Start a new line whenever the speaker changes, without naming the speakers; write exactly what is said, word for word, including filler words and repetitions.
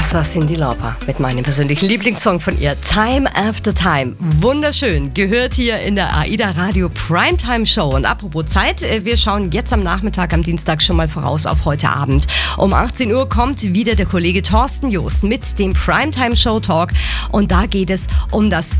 Das war Cyndi Lauper mit meinem persönlichen Lieblingssong von ihr, Time After Time. Wunderschön, gehört hier in der AIDA Radio Primetime Show. Und apropos Zeit, wir schauen jetzt am Nachmittag, am Dienstag schon mal voraus auf heute Abend. Um achtzehn Uhr kommt wieder der Kollege Thorsten Joost mit dem Primetime Show Talk. Und da geht es um das